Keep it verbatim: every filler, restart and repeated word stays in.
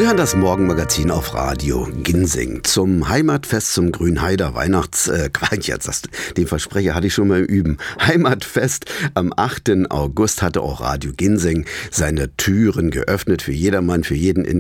Sie hören das Morgenmagazin auf Radio Ginsing zum Heimatfest, zum Grünheider Weihnachts... Äh, Quatsch, jetzt das, den Versprecher hatte ich schon mal im Üben. Heimatfest am achten August hatte auch Radio Ginsing seine Türen geöffnet für jedermann, für jeden